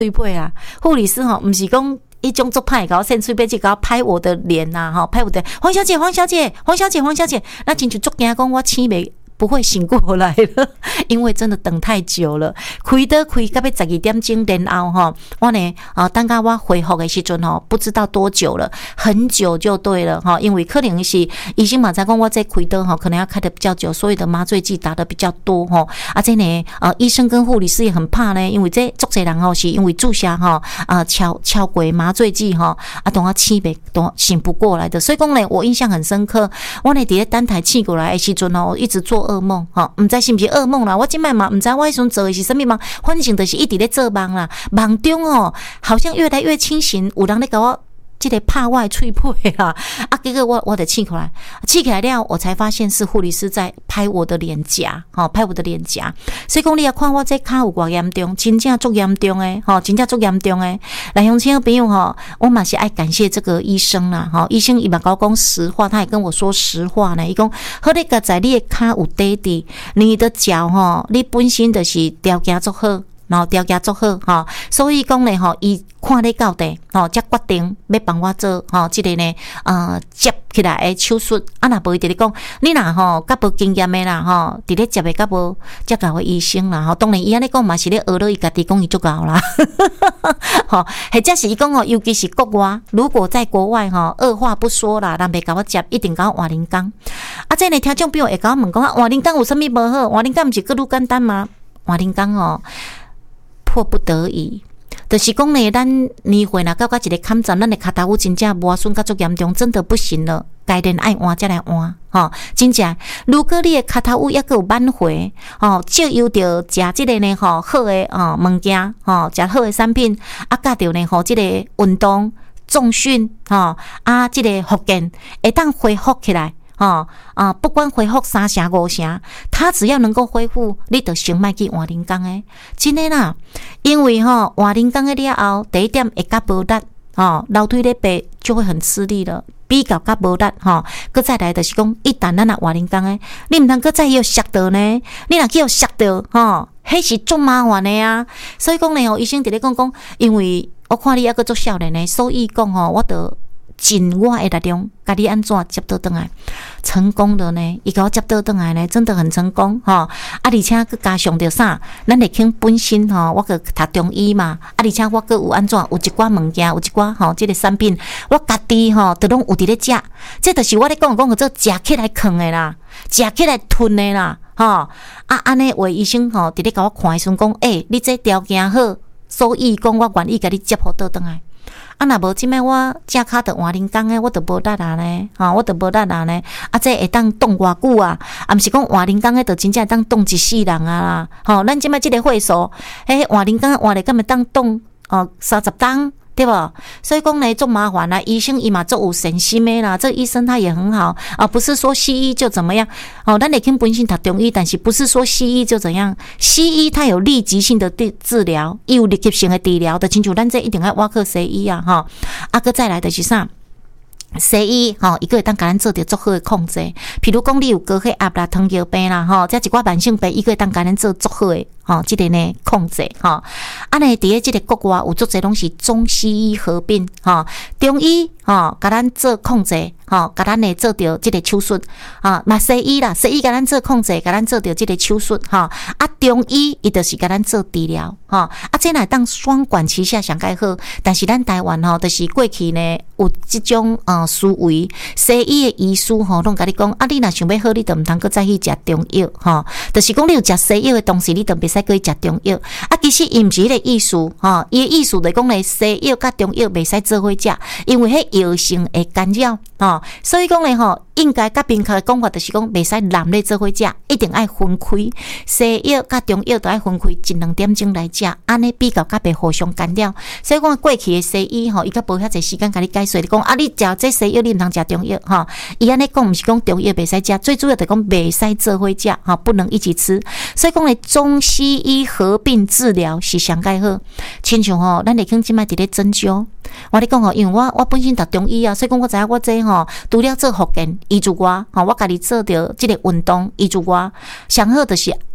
对配啊，护理师不是讲一种做派搞，先随便去搞拍我的脸呐，拍我的黄小姐，那进去做惊讲我醒袂不会醒过来了，因为真的等太久了。开到要12点钟，然后我呢等到我恢复的时阵不知道多久了，很久就对了因为可能是医生嘛在讲我这开刀可能要开得比较久，所以的麻醉剂打得比较多这呢医生跟护理师也很怕呢，因为这足侪人是因为注射敲过麻醉剂等我醒袂都醒不过来的，所以讲呢我印象很深刻。我呢伫单台醒过来的时阵一直做噩梦唔知是不是噩梦啦，我现在嘛唔知我迄阵做的是什么梦，反正就是一直在做梦啦，梦中好像越来越清醒，有人在给我这个拍我的嘴皮啦，结果我就醒起来了，我才发现是护理师在拍我的脸颊，拍我的脸颊。所以讲你要看我这脚有多严重，真正足严重的，真正足严重的。来乡亲的朋友我嘛是爱感谢这个医生啦，医生伊嘛跟我讲实话，他也跟我说实话呢。伊讲好你个在你的脚有底底，你的脚你本身就是条件足好。然后条件足好所以讲呢伊看你到底才决定要帮我做这个呢接起来的手术若无伊就咧讲你若较无经验的啦伫咧接的较无遮高的医生啦当然伊安尼讲嘛是咧学了伊家己讲伊足够啦或者是伊讲尤其是国外，如果在国外二话不说啦，人袂甲我接，一定甲我换人工这呢听众朋友会甲我问讲换人工有啥物无好？换人工毋是更愈简单吗？换人工迫不得已，就是讲呢，咱年岁若到一个坎站，咱的脚头有真正磨损甲足严重，真的不行了，该然爱换才来换真正。如果你的脚头还佫有挽回借由着食即个呢好的物件食好的产品甲着呢这个运动重训即个复健会当恢复起来。不管恢复3成5成，他只要能够恢复，你就先莫去换人工的，真的啦。因为换人工的了后，第一点会较无力楼梯咧爬就会很吃力了，比较较无力搁再来就是讲，一旦咱若换人工的，你毋通搁再有摔倒呢？你若去有摔倒迄是足麻烦的啊。所以讲呢医生伫咧讲，因为我看你还佫足少年的，所以讲我就尽我的力量，甲你安怎接倒转来，成功的呢？伊甲我接倒转来呢，真的很成功而且佮加上着啥？咱立庆本身我佮读中医嘛，而且我佮有安怎有一寡物件，有一寡这个产品，我家己都拢有伫咧食，这就是我咧讲做食起来啃的啦，食起来吞的啦安尼话医生伫咧甲我看的时阵讲，你这条件好，所以讲我愿意甲你接好倒转来。若无即摆我正脚着换人工诶，我着无力啊呢，我着无力啊呢。这会当冻偌久啊？毋是讲换人工诶，着真正会当冻一世人啊啦。咱即摆即个会所，换人工换咧，敢会当冻30冬，对不？所以讲呢，足麻烦啦。医生伊嘛足有善心的啦，这个医生他也很好不是说西医就怎么样咱立庆本身读中医，但是不是说西医就怎样？西医它有立即性的治疗，也有立即性的治疗的，亲像咱这一定要挖克西医啊搁再来的是啥？西医伊个会当甲咱做着足好的控制，譬如讲你有高血压啦、糖尿病啦这一寡慢性病，伊个会当甲咱做足好的这个呢控制呢伫咧这个国外有足侪拢是中西医合并中医甲咱做控制甲咱呢做着这个手术嘛西医啦，西医甲咱做控制，甲咱做着这个手术中医伊就是甲咱做治疗这若当双管齐下上介好，但是咱台湾就是过去呢有即种思维，西医的医师拢甲你讲你若想要好，你就毋通搁再去食中药就是讲你有食西药的同时，你就袂使搁去食中药其实伊毋是迄个意思伊的意思就是讲咧西药甲中药袂使做伙食，因为迄药性会干扰所以讲咧应该甲正确的讲法就是讲袂使男咧做伙食，一定爱分开西药甲中药，都爱分开1-2点钟来食，安尼比较较袂互相干扰。所以讲过去的西医伊较无遐济时间甲你解说，你讲你食这西药你毋通食中药伊安尼讲毋是讲中药袂使食，最主要就是讲袂使做伙食不能一起吃。所以讲咧中西医合并治疗是上介好，亲像咱立庆即摆伫咧针灸。我咧讲因为我本身读中医所以讲我知影我这除了做复健医助我家己做着即个运动医助我，上好就是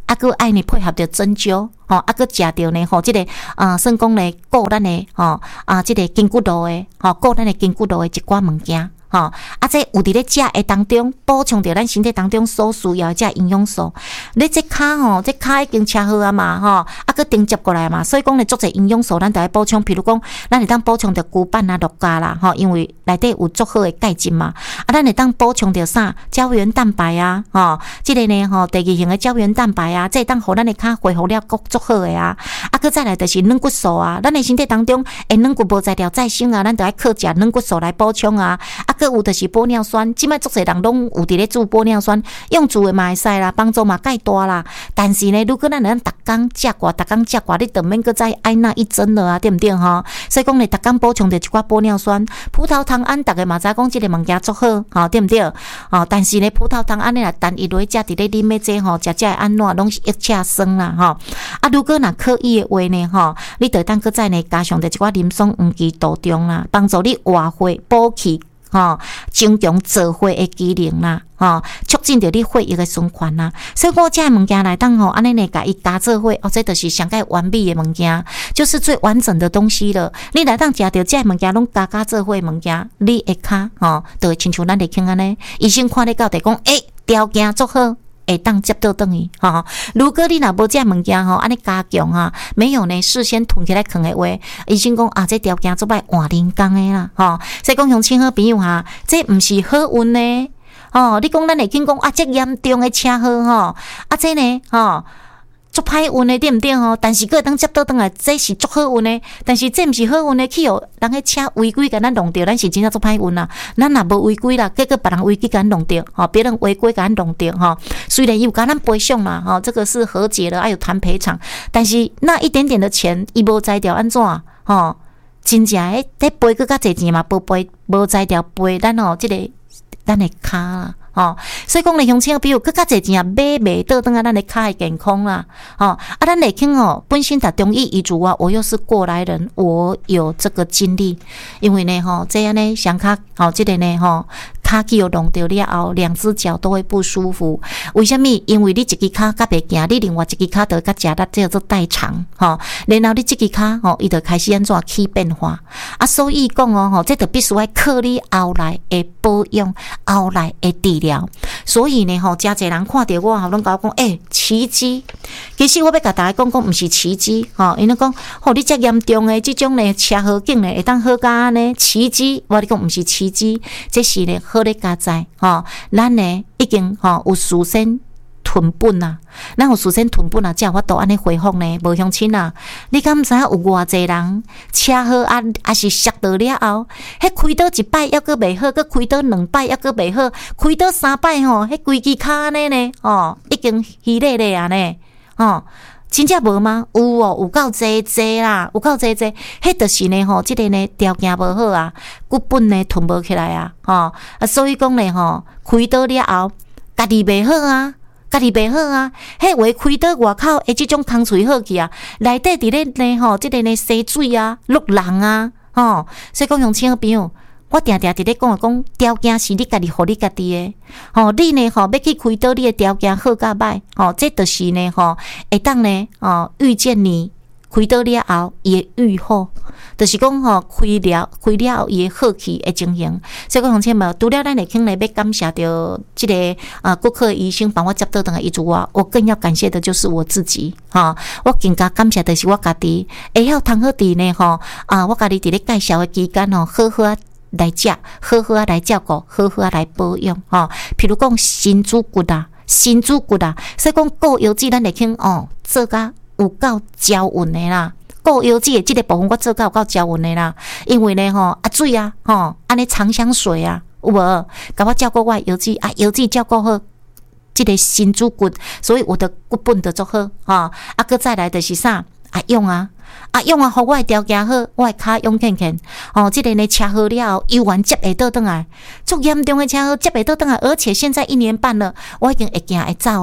佫爱呢配合着针灸，佫食着呢即个算讲呢顾咱的即个筋骨路的顾咱的筋骨路的一寡物件。这有伫咧食的当中补充着咱身体当中所需要的这营养素。你这骹这骹已经切好啊嘛，佫顶接过来嘛，所以讲咧足侪营养素咱得爱补充。譬如讲，咱会当补充着牛板啊、鹿角啦，因为内底有足好的钙质嘛。咱会当补充着啥？胶原蛋白啊，即个呢第二型的胶原蛋白啊，这会当互咱的骹恢复了足好的啊。佫再来就是软骨素啊，咱的身体当中软骨无材料再生啊，咱得爱靠食软骨素来补充啊。佫有就是玻尿酸，即摆足侪人拢有伫咧做玻尿酸，用做诶嘛会使啦，帮助嘛介大啦。但是呢，如果咱逐工食寡，你就免搁再爱那一针了啊，对毋对吼？所以讲咧，逐工补充着一寡玻尿酸，葡萄糖胺，逐个嘛知讲即个物件足好，对毋对？但是呢，葡萄糖胺咧单一落去食伫咧啉诶这食会安怎拢是一车酸啦，如果若可以诶话呢，你就当搁再呢加上着一寡林松黄芪杜仲啦，帮助你活血补气。增强造血的机能啦，促进着你血液的循环啦。所以讲这物件来当安尼呢，甲伊加做伙，这就是上界完美的物件，就是最完整的东西了。你来当食着这物件拢加做伙的物件，你的骹就会亲像咱的囝安尼，医生看你到底讲，条件足好。会当接倒转去，如果你若无这物件安尼加强没有呢事先囤起来藏的话，医生讲这条件做歹换人工的啦，所以讲乡亲好朋友这毋是好运呢，你讲咱会听讲这严重的车祸这呢足歹运的对毋对但是佫会当接倒转来，这是足好运的。但是这毋是好运的，去人迄车违规甲咱弄着，咱是真正足歹运啦。咱若无违规啦，结果别人违规甲咱弄着，别人违规甲咱弄着虽然伊有甲咱赔偿啦，这个是和解了，还有谈赔偿，但是那一点点的钱，伊无才调安怎真正得赔佫较济钱嘛，无才调赔咱即个咱的骹啦。所以讲咧，乡亲比如佫较济钱买袂倒转咱的骹会健康啦，咱内听本身读中医医嘱我又是过来人，我有这个经历，因为呢这样呢上骹这个呢骹去又弄到了后，两只脚都会不舒服。为什么？因为你一只骹甲袂行，你另外一只骹就甲食力叫做代偿然后你这只骹伊就开始安怎起变化所以讲这就必须要靠你后来的保养，后来的治疗。所以呢真侪人看到我拢甲我讲奇迹。其实我要甲大家讲毋是奇迹因为讲你遮严重的这种呢车祸境呢会当好甲安尼奇迹，我咧讲毋是奇迹，这是呢好咧加在咱呢已经有事先囤本啦，咱有事先囤本啦，才有法度安尼回复呢。无乡亲啊，你敢毋知影有偌济人车祸也是摔倒了后，迄开倒一摆还阁袂好，阁开倒两摆还阁袂好，开倒三摆迄规支骹安尼呢已经稀咧咧啊呢真正无吗？有够济啦，有够济。迄就是呢即个呢条件无好啊，骨本呢囤无起来啊所以讲呢开倒了后，家己袂好啊。迄话开倒外口的即种空喙好去啊，内底伫咧呢即个呢洗水啊、落人啊所以讲乡亲朋友。我定伫咧讲条件是你家己，互你家己的。你呢要去开倒，你的条件好甲歹这就是呢会当呢遇见你开倒了后，伊会愈好，就是讲开了后，伊会好起会情形。所以讲乡亲们，除了咱会肯来要感谢着这个骨科医生帮我接倒转来医嘱我更要感谢的就是我自己我更加感谢的是我家己，会晓通好伫呢我家己伫咧介绍的期间好好来食，好好来照顾，好好来保养譬如讲新主骨啦，所以讲顾腰子咱会肯做甲有够娇运的啦，顾腰子的这个部分我做甲有够娇运的啦，因为呢水啊安尼长香水啊有无？甲我照顾我腰子腰子照顾好。这个新主骨，所以我的骨本就足好佫再来就是啥用互我的条件好，我的骹用健健这个呢车祸了后，又完接会倒转来，足严重的车祸接会倒转来，而且现在1年半了，我已经会行会走啊。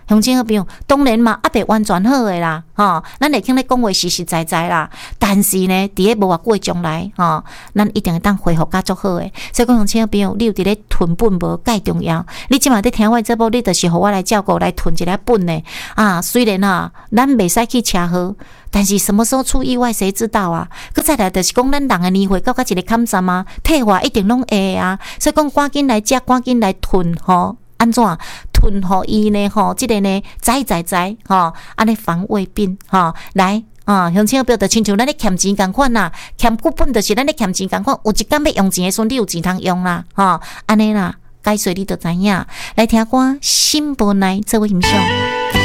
乡亲好朋友，当然嘛，也袂完全好诶啦，咱会肯咧讲话实实在在啦。但是呢，伫咧无偌久诶将来，咱一定会当恢复甲足好诶。所以讲，乡亲好朋友，你有伫咧囤本无介重要。你即马伫听我节目，你就是互我来照顾，来囤一个本呢。虽然咱袂使去车祸，但是什么时候出意外，谁知道啊？佮再来就是讲，咱人诶年岁到一个坎站啊，退化一定拢会啊。所以讲，赶紧来食，赶紧来囤安怎囤互伊呢？即个呢，栽，安尼防卫兵来乡亲好朋友，就亲像咱咧欠钱共款啦，欠股本就是咱咧欠钱共款，有一天要用钱诶时阵，你有钱通用啦，安尼啦，解说你就知影。来听歌，心无奈，做伙欣赏。